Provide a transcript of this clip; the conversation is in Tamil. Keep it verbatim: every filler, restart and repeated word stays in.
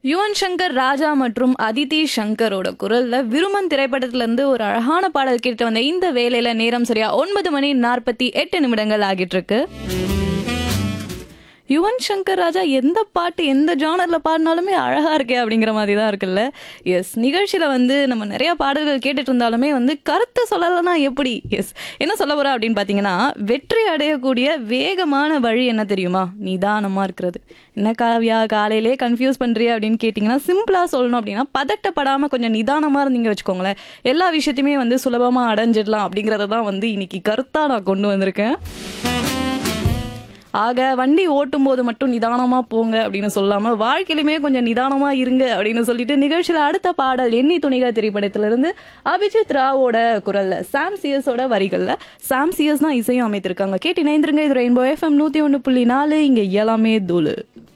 யுவன் சங்கர் ராஜா மற்றும் அதிதி சங்கரோட குரல்ல விருமன் திரைப்படத்துல இருந்து ஒரு அழகான பாடல் கேட்டு வந்த இந்த வேலையில நேரம் சரியா ஒன்பது மணி நாற்பத்தி எட்டு நிமிடங்கள் ஆகிட்டு இருக்கு. யுவன் சங்கர் ராஜா எந்த பாட்டு எந்த ஜானர்ல பாடினாலுமே அழகா இருக்கே அப்படிங்கிற மாதிரி தான் இருக்குல்ல. எஸ், நிகழ்ச்சியில வந்து நம்ம நிறைய பாடல்கள் கேட்டுட்டு இருந்தாலுமே வந்து கருத்தை சொல்லலைன்னா எப்படி? எஸ், என்ன சொல்ல போறா அப்படின்னு பாத்தீங்கன்னா, வெற்றி அடையக்கூடிய வேகமான வழி என்ன தெரியுமா? நிதானமா இருக்கிறது. என்ன காவியா காலையிலே கன்ஃபியூஸ் பண்றியா அப்படின்னு கேட்டீங்கன்னா, சிம்பிளா சொல்லணும் அப்படின்னா பதட்டப்படாம கொஞ்சம் நிதானமா இருந்தீங்க வச்சுக்கோங்களேன், எல்லா விஷயத்தையுமே வந்து சுலபமா அடைஞ்சிடலாம் அப்படிங்கறத தான் வந்து இன்னைக்கு கருத்தா நான் கொண்டு வந்திருக்கேன். ஆக வண்டி ஓட்டும் போது மட்டும் நிதானமா போங்க அப்படின்னு சொல்லாம வாழ்க்கையிலுமே கொஞ்சம் நிதானமா இருங்க அப்படின்னு சொல்லிட்டு நிகழ்ச்சியில அடுத்த பாடல் எண்ணி துணிக திரைப்படத்திலிருந்து அபிஜித் ராவோட குரல்ல சாம் சிஎஸோட வரிகள்ல சாம் சிஎஸ் தான் இசையும் அமைத்திருக்காங்க. கேட்டு இணைந்திருங்க. இது ரெயின்போ எஃப்எம் நூத்தி ஒண்ணு புள்ளி நாலு. இங்க எல்லாமே தூளு.